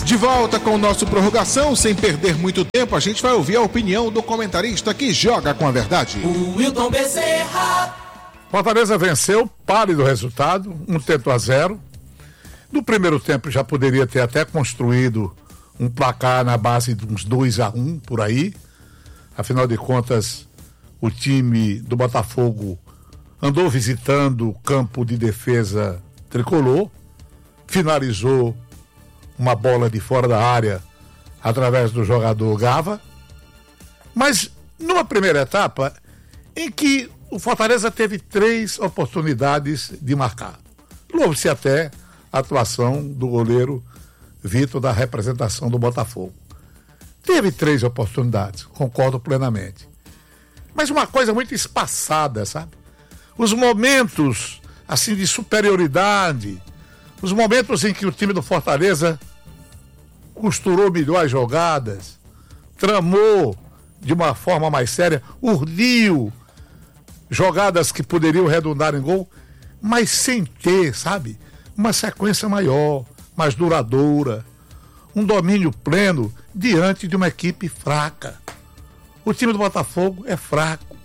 De volta com o nosso Prorrogação, sem perder muito tempo, a gente vai ouvir a opinião do comentarista que joga com a verdade. O Wilton Bezerra. Fortaleza venceu, pálido resultado, 1-0. No primeiro tempo já poderia ter até construído um placar na base de uns 2-1 por aí. Afinal de contas, o time do Botafogo andou visitando o campo de defesa tricolor, finalizou uma bola de fora da área através do jogador Gava, mas numa primeira etapa em que o Fortaleza teve 3 oportunidades de marcar. Louve-se até a atuação do goleiro Vitor da representação do Botafogo. Teve 3 oportunidades, concordo plenamente. Mas uma coisa muito espaçada, sabe? Os momentos assim de superioridade, os momentos em que o time do Fortaleza costurou melhor as jogadas, tramou de uma forma mais séria, urdiu jogadas que poderiam redundar em gol, mas sem ter, sabe, uma sequência maior, mais duradoura, um domínio pleno diante de uma equipe fraca. O time do Botafogo é fraco.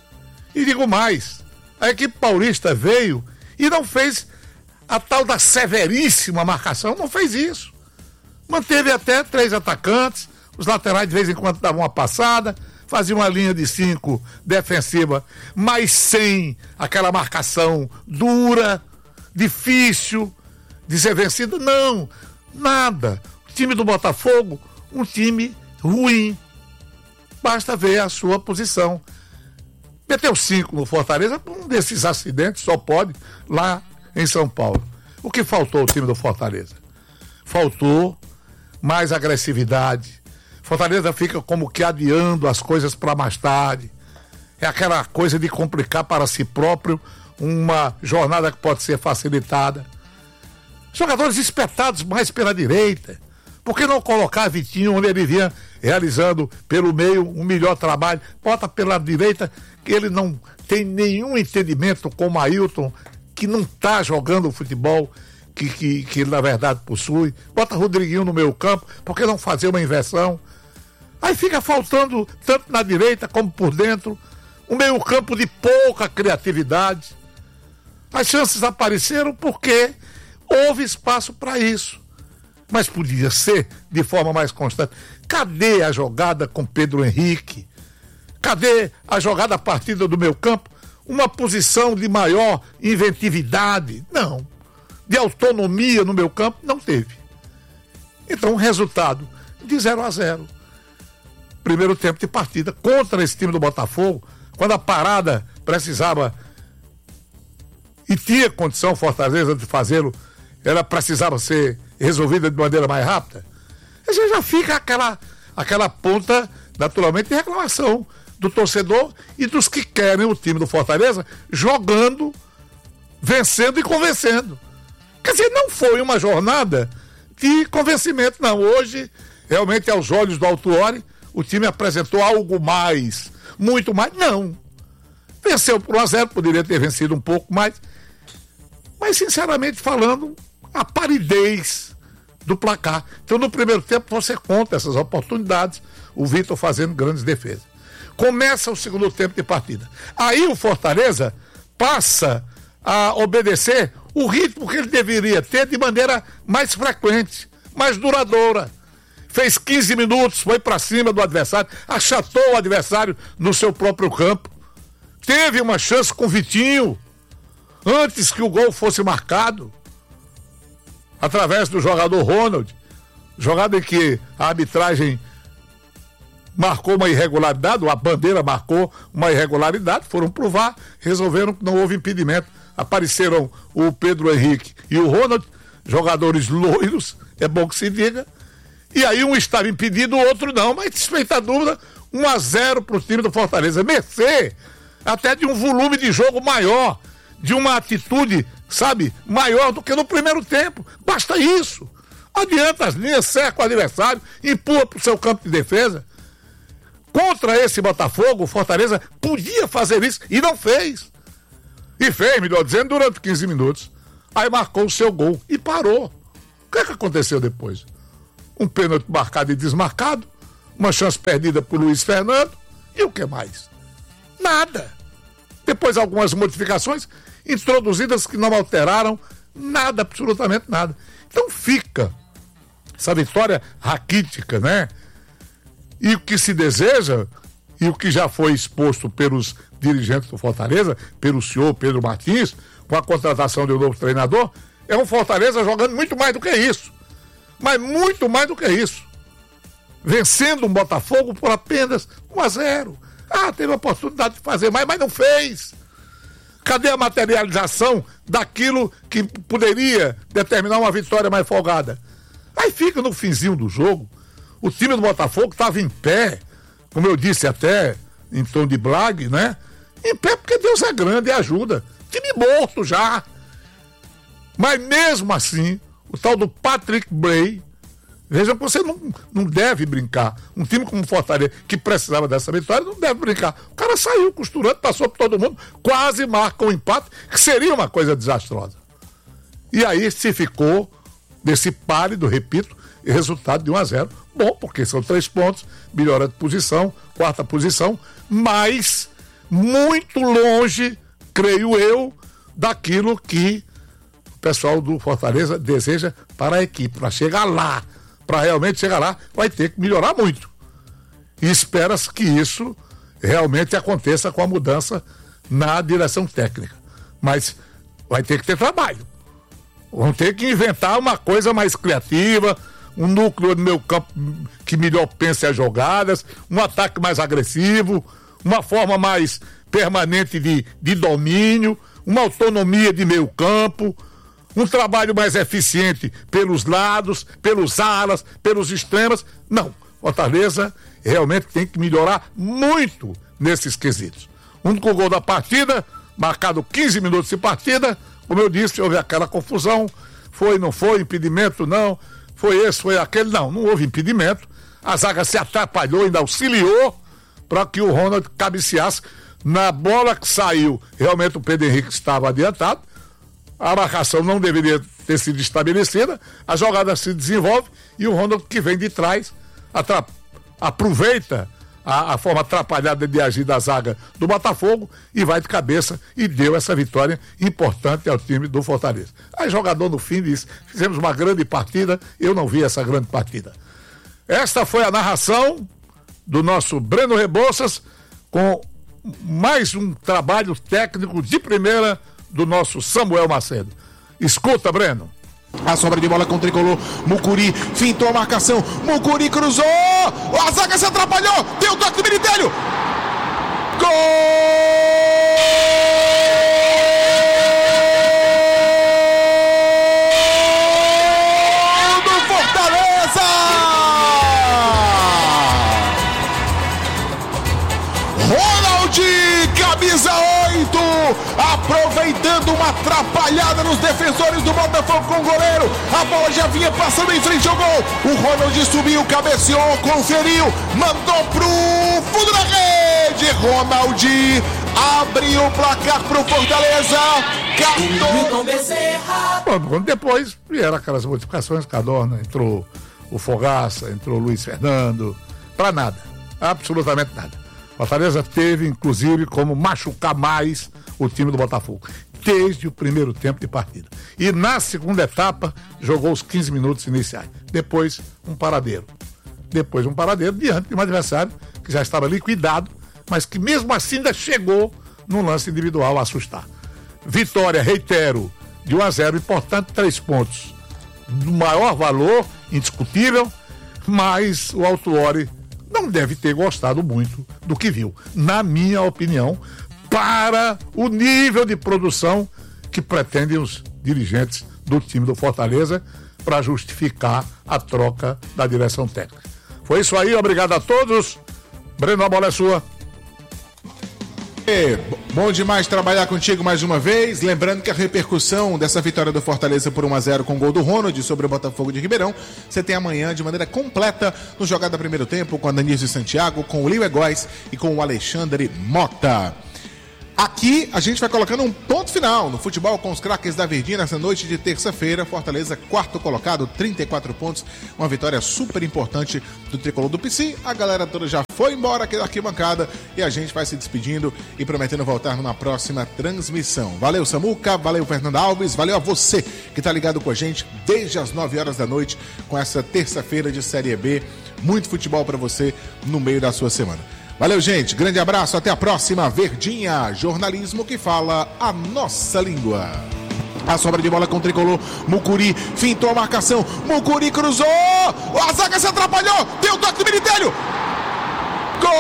E digo mais, a equipe paulista veio e não fez a tal da severíssima marcação, não fez isso. Manteve até 3 atacantes, os laterais de vez em quando davam uma passada, fazia uma linha de 5 defensiva, mas sem aquela marcação dura, difícil de ser vencida. Não, nada. O time do Botafogo, um time ruim. Basta ver a sua posição. Meteu 5 no Fortaleza, um desses acidentes só pode lá em São Paulo. O que faltou ao time do Fortaleza? Faltou mais agressividade. Fortaleza fica como que adiando as coisas para mais tarde. É aquela coisa de complicar para si próprio uma jornada que pode ser facilitada. Jogadores espetados mais pela direita. Por que não colocar Vitinho onde ele vinha realizando pelo meio um melhor trabalho? Bota pela direita, que ele não tem nenhum entendimento com o Ailton, que não está jogando o futebol que ele na verdade possui. Bota Rodriguinho no meio campo, por que não fazer uma inversão? Aí fica faltando, tanto na direita como por dentro, um meio campo de pouca criatividade. As chances apareceram porque houve espaço para isso. Mas podia ser de forma mais constante. Cadê a jogada com Pedro Henrique? Cadê a jogada a partir do meio campo? Uma posição de maior inventividade? Não. De autonomia no meio campo? Não teve. Então, resultado de 0-0. Primeiro tempo de partida contra esse time do Botafogo, quando a parada precisava e tinha condição Fortaleza de fazê-lo, ela precisava ser resolvida de maneira mais rápida. Aí já fica aquela ponta, naturalmente, de reclamação do torcedor e dos que querem o time do Fortaleza jogando, vencendo e convencendo. Quer dizer, não foi uma jornada de convencimento, não. Hoje, realmente, aos olhos do Autuori, o time apresentou algo mais, muito mais. Não. Venceu por 1-0, poderia ter vencido um pouco mais. Mas, sinceramente falando, a paridez do placar. Então, no primeiro tempo, você conta essas oportunidades, o Vitor fazendo grandes defesas. Começa o segundo tempo de partida. Aí o Fortaleza passa a obedecer o ritmo que ele deveria ter de maneira mais frequente, mais duradoura. Fez 15 minutos, foi para cima do adversário, achatou o adversário no seu próprio campo. Teve uma chance com o Vitinho, antes que o gol fosse marcado, através do jogador Ronald, jogada em que a arbitragem marcou uma irregularidade, a bandeira marcou uma irregularidade, foram pro VAR, resolveram que não houve impedimento. Apareceram o Pedro Henrique e o Ronald, jogadores loiros, é bom que se diga, e aí um estava impedido, o outro não, mas desfeita a dúvida, 1-0 pro time do Fortaleza, mercê até de um volume de jogo maior, de uma atitude, sabe, maior do que no primeiro tempo. Basta isso. Adianta as linhas, cerca o adversário, empurra pro seu campo de defesa. Contra esse Botafogo, o Fortaleza podia fazer isso e não fez. E fez, melhor dizendo, durante 15 minutos. Aí marcou o seu gol e parou. O que é que aconteceu depois? um pênalti marcado e desmarcado, uma chance perdida por Luiz Fernando, e o que mais? Nada. Depois algumas modificações introduzidas que não alteraram nada, absolutamente nada. Então fica essa vitória raquítica, né? E o que se deseja, e o que já foi exposto pelos dirigentes do Fortaleza, pelo senhor Pedro Martins, com a contratação de um novo treinador, é um Fortaleza jogando muito mais do que isso. Mas muito mais do que isso. Vencendo um Botafogo por apenas 1-0. Teve a oportunidade de fazer mais, mas não fez. Cadê a materialização daquilo que poderia determinar uma vitória mais folgada? Aí fica no finzinho do jogo. O time do Botafogo estava em pé, como eu disse até em tom de blague, né? Em pé porque Deus é grande e ajuda. Time morto já. Mas mesmo assim, o tal do Patrick Bray, vejam que você não deve brincar. Um time como o Fortaleza, que precisava dessa vitória, não deve brincar. O cara saiu costurando, passou por todo mundo, quase marca um empate, que seria uma coisa desastrosa. E aí se ficou desse pálido, repito, resultado de 1-0. Bom, porque são 3 pontos, melhora de posição, 4ª posição, mas muito longe, creio eu, daquilo que o pessoal do Fortaleza deseja para a equipe, para chegar lá. Para realmente chegar lá, vai ter que melhorar muito. E espera-se que isso realmente aconteça com a mudança na direção técnica. Mas vai ter que ter trabalho. Vão ter que inventar uma coisa mais criativa, um núcleo do meio campo que melhor pense as jogadas, um ataque mais agressivo, uma forma mais permanente de domínio, uma autonomia de meio campo, um trabalho mais eficiente pelos lados, pelos alas, pelos extremos. Não, Fortaleza realmente tem que melhorar muito nesses quesitos. O único gol da partida, marcado 15 minutos de partida, como eu disse, houve aquela confusão, foi, não foi, impedimento, não, foi esse, foi aquele, não houve impedimento, a zaga se atrapalhou, ainda auxiliou para que o Ronald cabeceasse. Na bola que saiu, realmente o Pedro Henrique estava adiantado, a marcação não deveria ter sido estabelecida, a jogada se desenvolve e o Ronald, que vem de trás, aproveita a forma atrapalhada de agir da zaga do Botafogo e vai de cabeça e deu essa vitória importante ao time do Fortaleza. Aí jogador no fim disse, fizemos uma grande partida, eu não vi essa grande partida. Esta foi a narração do nosso Breno Rebouças com mais um trabalho técnico de primeira do nosso Samuel Macedo. Escuta, Breno. A sobra de bola com o tricolor. Mucuri fintou a marcação. Mucuri cruzou. A zaga se atrapalhou. Deu toque do Militelho. Gol do Fortaleza. Ronald, camisa 8, aproveitando uma atrapalhada nos defensores do Botafogo com o goleiro. A bola já vinha passando em frente ao gol. O Ronald subiu, cabeceou, conferiu, mandou pro fundo da rede. Ronald abriu o placar pro Fortaleza. Bom, depois vieram aquelas modificações, Cadorna, entrou o Fogaça, entrou o Luiz Fernando, pra nada, absolutamente nada. Fortaleza teve, inclusive, como machucar mais o time do Botafogo, desde o primeiro tempo de partida. E na segunda etapa, jogou os 15 minutos iniciais. Depois, um paradeiro. Diante de um adversário que já estava liquidado, mas que mesmo assim ainda chegou num lance individual a assustar. Vitória, reitero, de 1-0, importante, 3 pontos. Do maior valor, indiscutível, mas o Autuori não deve ter gostado muito do que viu, na minha opinião, para o nível de produção que pretendem os dirigentes do time do Fortaleza para justificar a troca da direção técnica. Foi isso aí, obrigado a todos. Breno, a bola é sua. Bom demais trabalhar contigo mais uma vez. Lembrando que a repercussão dessa vitória do Fortaleza por 1-0 com o gol do Ronald sobre o Botafogo de Ribeirão, você tem amanhã de maneira completa no Jogada Primeiro Tempo com a Danise Santiago, com o Lio Egóis e com o Alexandre Mota. Aqui a gente vai colocando um ponto final no futebol com os craques da Verdinha nessa noite de terça-feira. Fortaleza, quarto colocado, 34 pontos. Uma vitória super importante do tricolor do PC. A galera toda já foi embora aqui da arquibancada e a gente vai se despedindo e prometendo voltar numa próxima transmissão. Valeu, Samuca, valeu, Fernando Alves, valeu a você que tá ligado com a gente desde as 9 horas da noite com essa terça-feira de Série B. Muito futebol para você no meio da sua semana. Valeu, gente. Grande abraço. Até a próxima. Verdinha, jornalismo que fala a nossa língua. A sobra de bola com o tricolor. Mucuri fintou a marcação. Mucuri cruzou. A zaga se atrapalhou. Deu toque do Militelho. Gol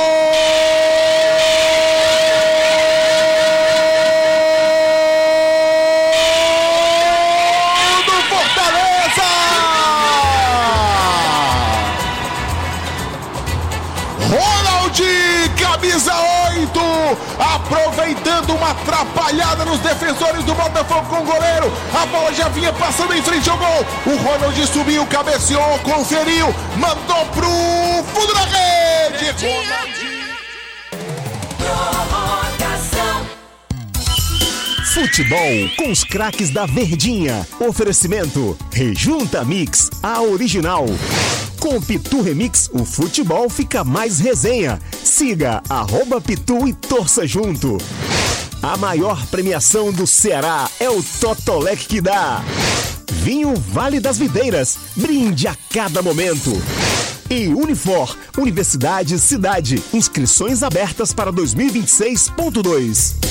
do Fortaleza. Camisa 8, aproveitando uma atrapalhada nos defensores do Botafogo com o goleiro. A bola já vinha passando em frente ao gol. O Ronald subiu, cabeceou, conferiu, mandou pro fundo da rede. Futebol com os craques da Verdinha. Oferecimento Rejunta Mix, a original. Com o Pitu Remix, o futebol fica mais resenha. Siga @Pitu e torça junto. A maior premiação do Ceará é o Totolec que dá. Vinho Vale das Videiras, brinde a cada momento. E Unifor, Universidade Cidade, inscrições abertas para 2026.2.